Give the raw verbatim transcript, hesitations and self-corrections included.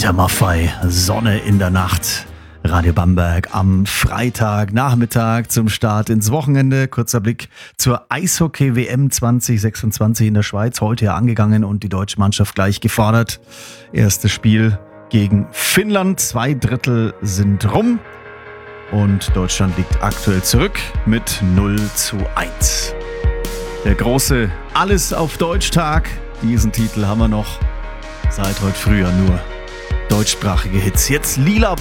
Peter Maffay, Sonne in der Nacht. Radio Bamberg am Freitagnachmittag zum Start ins Wochenende. Kurzer Blick zur Eishockey-W M zwanzig sechsundzwanzig in der Schweiz. Heute ja angegangen und die deutsche Mannschaft gleich gefordert. Erstes Spiel gegen Finnland. Zwei Drittel sind rum. Und Deutschland liegt aktuell zurück mit null zu eins. Der große Alles auf Deutsch-Tag. Diesen Titel haben wir noch seit heute früher nur deutschsprachige Hits. Jetzt Lila